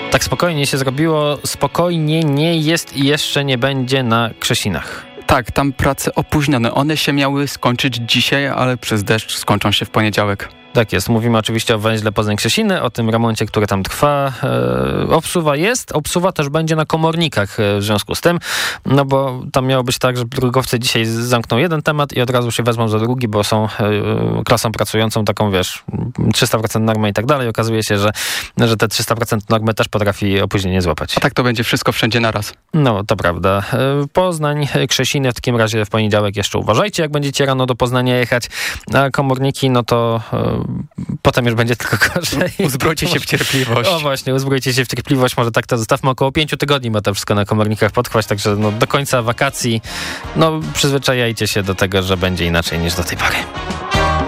Tak spokojnie się zrobiło, spokojnie nie jest i jeszcze nie będzie na Krzesinach. Tak, tam prace opóźnione. One się miały skończyć dzisiaj, ale przez deszcz skończą się w poniedziałek. Tak jest. Mówimy oczywiście o węźle Poznań-Krzesiny, o tym remoncie, który tam trwa. Obsuwa też będzie na komornikach w związku z tym, no bo tam miało być tak, że drogowcy dzisiaj zamkną jeden temat i od razu się wezmą za drugi, bo są klasą pracującą taką, 300% normy i tak dalej. Okazuje się, że te 300% normy też potrafi opóźnienie złapać. A tak to będzie wszystko wszędzie naraz. No, to prawda. Poznań, Krzesiny w takim razie w poniedziałek jeszcze uważajcie, jak będziecie rano do Poznania jechać, a komorniki, no to potem już będzie tylko gorzej. Uzbrojcie się w cierpliwość. O właśnie, uzbrojcie się w cierpliwość. Może tak to zostawmy, około 5 tygodni ma to wszystko na komornikach potrwać, także do końca wakacji przyzwyczajajcie się do tego, że będzie inaczej niż do tej pory.